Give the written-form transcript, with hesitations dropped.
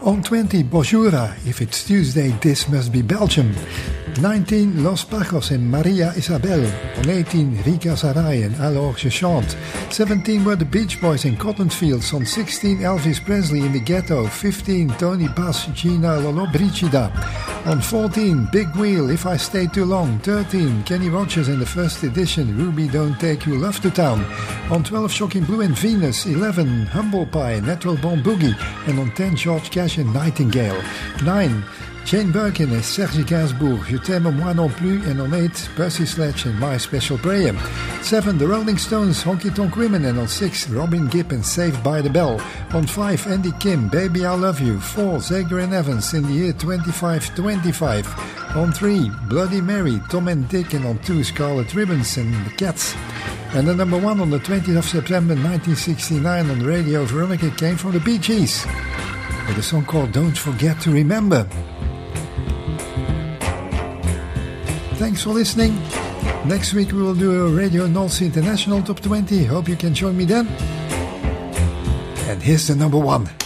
On 20, Bonjoura. If it's Tuesday, this must be Belgium. 19, Los Pajos and Maria Isabel. On 18, Rika Sarai and Alors Je Chante. 17 were the Beach Boys in Cotton Fields. On 16, Elvis Presley in the Ghetto. 15, Tony Bass, Gina Lollobrigida. On 14, Big Wheel, If I Stay Too Long. 13, Kenny Rogers in the first edition, Ruby Don't Take Your Love to Town. On 12, Shocking Blue and Venus. 11, Humble Pie, Natural Born Boogie. And on 10, George Cash and Nightingale. 9, Jane Birkin et Serge Gainsbourg, Je t'aime moi non plus. And on 8, Percy Sledge and My Special Prayer. 7, The Rolling Stones, Honky Tonk Women. And on 6, Robin Gibb and Saved by the Bell. On 5, Andy Kim, Baby I Love You. 4, Zager and Evans in the year 2525. On 3, Bloody Mary, Tom and Dick. And on 2, Scarlet Ribbons and the Cats. And the number 1 on the 20th of September 1969 on Radio Veronica came from the Bee Gees with a song called Don't Forget to Remember. Thanks for listening. Next week we will do a Radio North Sea International Top 20. Hope you can join me then. And here's the number 1.